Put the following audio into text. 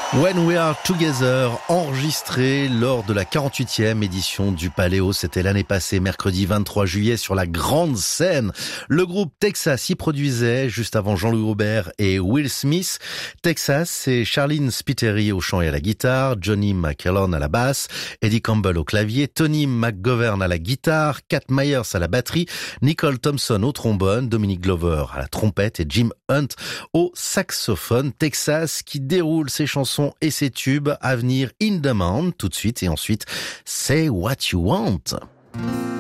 When We Are Together, enregistré lors de la 48e édition du Paléo, c'était l'année passée, mercredi 23 juillet, sur la grande scène. Le groupe Texas y produisait juste avant Jean-Louis Aubert et Will Smith. Texas, c'est Charlene Spiteri au chant et à la guitare, Johnny McKellon à la basse, Eddie Campbell au clavier, Tony McGovern à la guitare, Cat Myers à la batterie, Nicole Thompson au trombone, Dominic Glover à la trompette et Jim Hunt au saxophone. Texas qui déroule ses chansons et ses tubes à venir. In Demand tout de suite et ensuite Say What You Want.